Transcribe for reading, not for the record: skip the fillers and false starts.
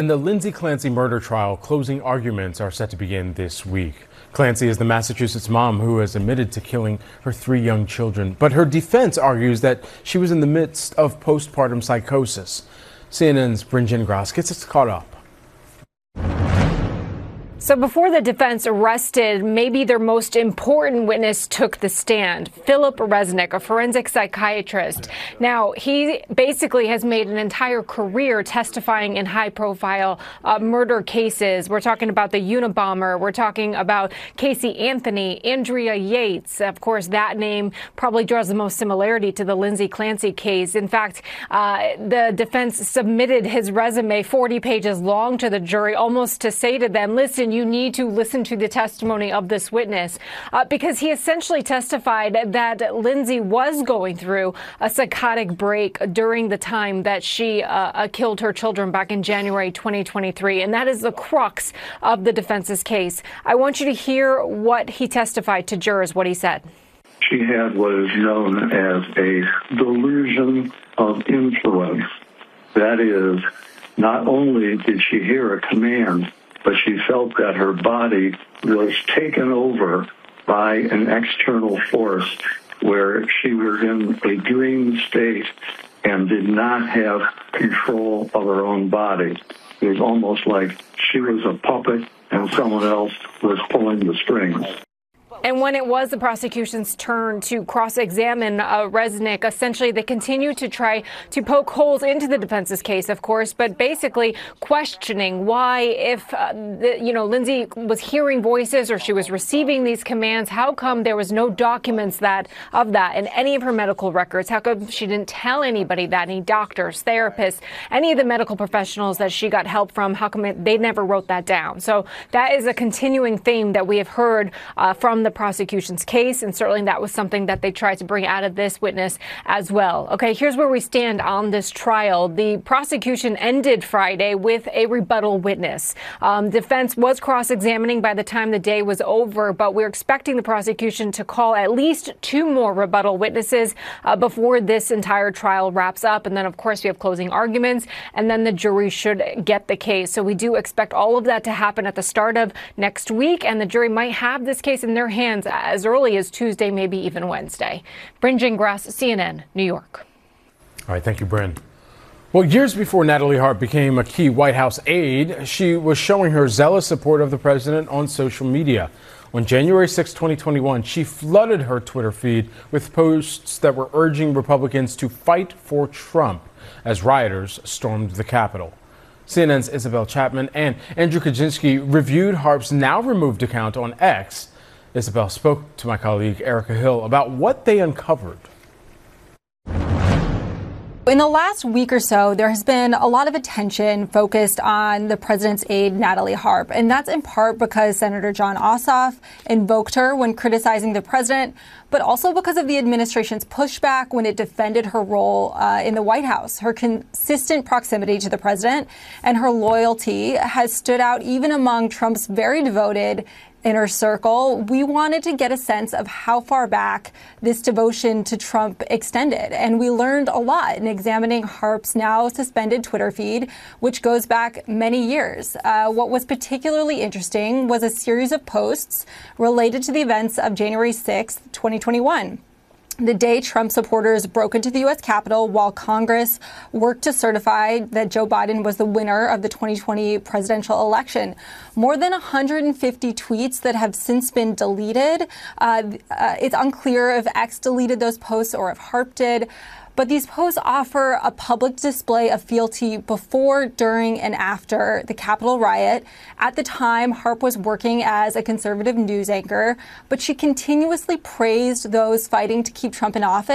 In the Lindsay Clancy murder trial, closing arguments are set to begin this week. Clancy is the Massachusetts mom who has admitted to killing her 3 young children, but her defense argues that she was in the midst of postpartum psychosis. CNN's Brinjen Grass gets us caught up. So before the defense arrested maybe their most important witness took the stand, Philip Resnick, a forensic psychiatrist. Now, he basically has made an entire career testifying in high-profile murder cases. We're talking about the Unabomber. We're talking about Casey Anthony, Andrea Yates. Of course, that name probably draws the most similarity to the Lindsay Clancy case. In fact, the defense submitted his resume 40 pages long to the jury, almost to say to them, listen, you need to listen to the testimony of this witness, because he essentially testified that Lindsay was going through a psychotic break during the time that she killed her children back in January 2023. And that is the crux of the defense's case. I want you to hear what he testified to jurors, what he said. She had what is known as a delusion of influence. That is, not only did she hear a command, but she felt that her body was taken over by an external force where she was in a dream state and did not have control of her own body. It was almost like she was a puppet and someone else was pulling the strings. And when it was the prosecution's turn to cross-examine Resnick, essentially they continued to try to poke holes into the defense's case, of course, but basically questioning why, if Lindsay was hearing voices or she was receiving these commands, how come there was no documents of that in any of her medical records? How come she didn't tell anybody that, any doctors, therapists, any of the medical professionals that she got help from? How come they never wrote that down? So that is a continuing theme that we have heard from the prosecution's case, and certainly that was something that they tried to bring out of this witness as well. Okay, here's where we stand on this trial. The prosecution ended Friday with a rebuttal witness. Defense was cross-examining by the time the day was over, but we're expecting the prosecution to call at least 2 more rebuttal witnesses before this entire trial wraps up. And then, of course, we have closing arguments, and then the jury should get the case. So we do expect all of that to happen at the start of next week, and the jury might have this case in their hands as early as Tuesday, maybe even Wednesday. Brinjen Grass, CNN, New York. All right, thank you, Bryn. Well, years before Natalie Harp became a key White House aide, she was showing her zealous support of the president on social media. On January 6, 2021, she flooded her Twitter feed with posts that were urging Republicans to fight for Trump as rioters stormed the Capitol. CNN's Isabel Chapman and Andrew Kaczynski reviewed Harp's now removed account on X. Isabel spoke to my colleague Erica Hill about what they uncovered. In the last week or so, there has been a lot of attention focused on the president's aide, Natalie Harp. And that's in part because Senator Jon Ossoff invoked her when criticizing the president, but also because of the administration's pushback when it defended her role in the White House. Her consistent proximity to the president and her loyalty has stood out even among Trump's very devoted inner circle. We wanted to get a sense of how far back this devotion to Trump extended. And we learned a lot in examining Harp's now suspended Twitter feed, which goes back many years. What was particularly interesting was a series of posts related to the events of January 6th, 2021. The day Trump supporters broke into the U.S. Capitol while Congress worked to certify that Joe Biden was the winner of the 2020 presidential election. More than 150 tweets that have since been deleted. It's unclear if X deleted those posts or if Harp did. But these posts offer a public display of fealty before, during, and after the Capitol riot. At the time, Harp was working as a conservative news anchor, but she continuously praised those fighting to keep Trump in office.